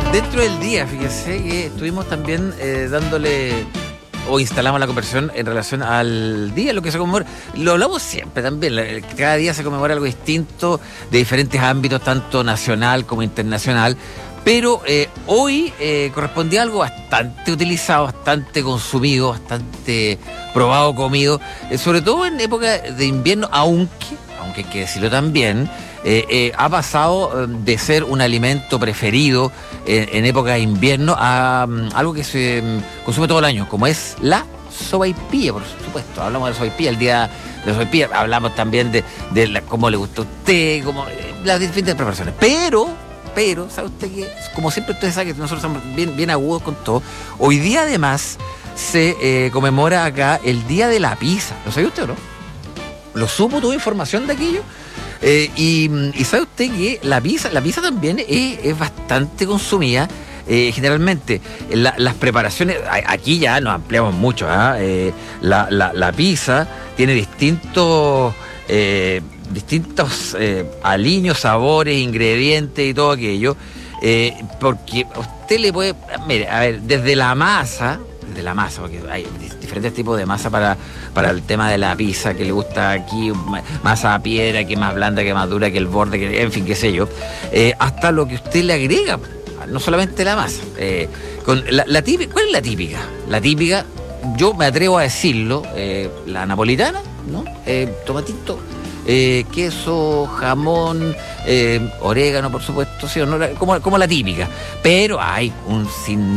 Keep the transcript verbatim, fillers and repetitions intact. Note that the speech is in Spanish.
Dentro del día, fíjese que estuvimos también eh, dándole o instalamos la conversación en relación al día, lo que se conmemora. Lo hablamos siempre también, cada día se conmemora algo distinto de diferentes ámbitos, tanto nacional como internacional. Pero eh, hoy eh, correspondía a algo bastante utilizado, bastante consumido, bastante probado, comido, eh, sobre todo en época de invierno, aunque, aunque hay que decirlo también, eh, eh, ha pasado de ser un alimento preferido eh, en época de invierno a um, algo que se um, consume todo el año, como es la sopaipilla, por supuesto. Hablamos de la sopaipilla, el día de la sopaipilla, hablamos también de, de la, cómo le gusta a usted, cómo, eh, las diferentes preparaciones, pero... Pero, ¿sabe usted que, como siempre usted sabe que nosotros somos bien, bien agudos con todo? Hoy día además se eh, conmemora acá el Día de la Pizza. ¿Lo sabe usted o no? ¿Lo supo? ¿Tuvo información de aquello? Eh, y, y sabe usted que la pizza, la pizza también es, es bastante consumida. Eh, generalmente la, las preparaciones, aquí ya nos ampliamos mucho, ¿eh? Eh, la, la, la pizza tiene distintos... Eh, distintos eh, aliños, sabores, ingredientes y todo aquello, eh, porque usted le puede, mire, a ver, desde la masa, desde la masa, porque hay diferentes tipos de masa para, para el tema de la pizza, que le gusta aquí, masa a piedra, que más blanda, que más dura, que el borde, que, en fin, qué sé yo, eh, hasta lo que usted le agrega, no solamente la masa. Eh, con la, la típica, ¿cuál es la típica? La típica, yo me atrevo a decirlo, eh, la napolitana, ¿no? Eh, tomatito, Eh, queso, jamón, eh, orégano, por supuesto, sí, no, como, como la típica. Pero hay un sin